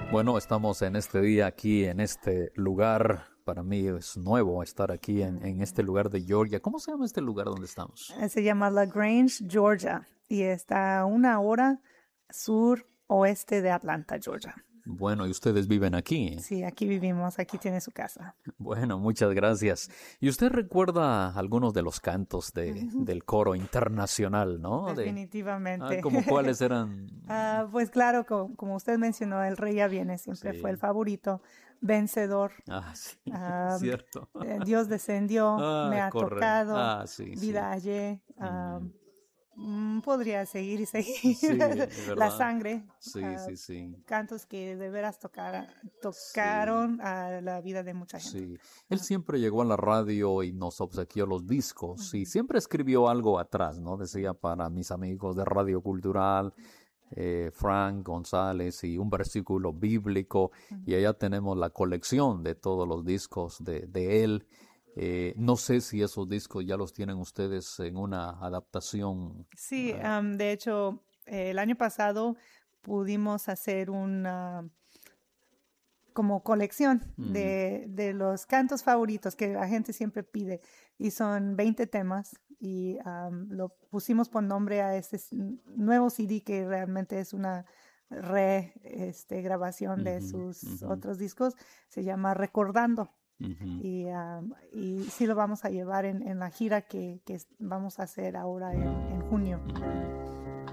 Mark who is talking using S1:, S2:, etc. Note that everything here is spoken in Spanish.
S1: Bueno, estamos en este día aquí, en este lugar. Para mí es nuevo estar aquí en este lugar de Georgia. ¿Cómo se llama este lugar donde estamos?
S2: Se llama La Grange, Georgia, y está a 1 hora suroeste de Atlanta, Georgia.
S1: Bueno, y ustedes viven aquí.
S2: Sí, aquí vivimos, aquí tiene su casa.
S1: Bueno, muchas gracias. ¿Y usted recuerda algunos de los cantos del coro internacional, no?
S2: Definitivamente.
S1: ¿Como cuáles eran?
S2: Pues claro, como usted mencionó, El Rey ya viene, siempre fue el
S1: Sí.
S2: favorito, Vencedor.
S1: Sí,
S2: Ah,
S1: cierto.
S2: Dios descendió, me ha
S1: Correcto.
S2: tocado,
S1: Sí, sí.
S2: vida hallé.
S1: Ujú.
S2: Podría seguir y seguir.
S1: Sí,
S2: La
S1: ¿verdad?
S2: sangre.
S1: Sí, sí, sí.
S2: Cantos que de veras
S1: Sí.
S2: tocaron a la vida de mucha gente.
S1: Sí, él siempre llegó a la radio y nos obsequió los discos y siempre escribió algo atrás, ¿no? Decía para mis amigos de Radio Cultural, Frank González y un versículo bíblico y allá tenemos la colección de todos los discos de él. No sé si esos discos ya los tienen ustedes en una adaptación.
S2: Sí, de hecho, el año pasado pudimos hacer una como colección
S1: Mm,
S2: de los cantos favoritos que la gente siempre pide y son 20 temas y lo pusimos por nombre a este nuevo CD que realmente es una grabación de
S1: ujú,
S2: sus
S1: ujú,
S2: otros discos, se llama Recordando.
S1: ujú.
S2: Y sí lo vamos a llevar en la gira que vamos a hacer ahora en junio.